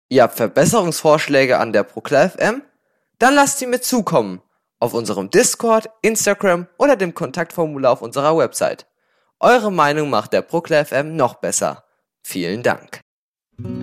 Ihr habt Verbesserungsvorschläge an der Proklar FM? Dann lasst sie mir zukommen. Auf unserem Discord, Instagram oder dem Kontaktformular auf unserer Website. Eure Meinung macht der Proklar FM noch besser. Vielen Dank.